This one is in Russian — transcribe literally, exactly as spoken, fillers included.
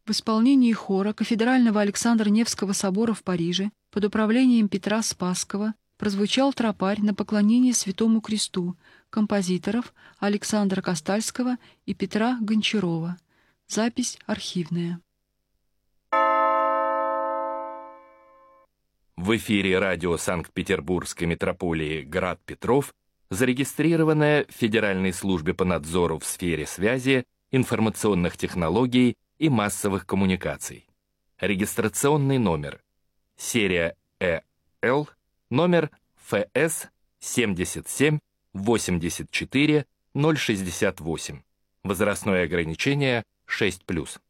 В исполнении хора Кафедрального Александра Невского собора в Париже под управлением Петра Спасского прозвучал тропарь на поклонение Святому Кресту композиторов Александра Костальского и Петра Гончарова. Запись архивная. В эфире радио Санкт-Петербургской метрополии «Град Петров», зарегистрированное в Федеральной службе по надзору в сфере связи, информационных технологий и массовых коммуникаций. Регистрационный номер. Серия Э Л, номер Ф С семьдесят семь восемьдесят четыре ноль шестьдесят восемь. Возрастное ограничение шесть плюс.